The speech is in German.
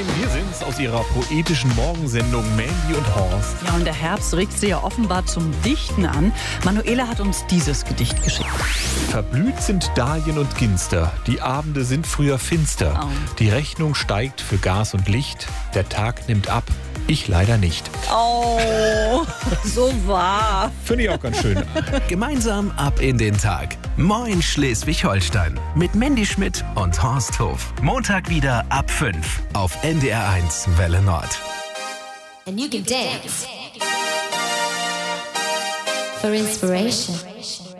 Nein, wir sind's aus ihrer poetischen Morgensendung Mandy und Horst. Ja, und der Herbst regt sie ja offenbar zum Dichten an. Manuela hat uns dieses Gedicht geschickt. Verblüht sind Dahlien und Ginster, die Abende sind früher finster. Oh. Die Rechnung steigt für Gas und Licht, der Tag nimmt ab, ich leider nicht. Oh, so wahr. Finde ich auch ganz schön. Gemeinsam ab in den Tag. Moin Schleswig-Holstein. Mit Mandy Schmidt und Horst Hof. Montag wieder ab 5 auf NDR1 Welle Nord. And you can dance for inspiration.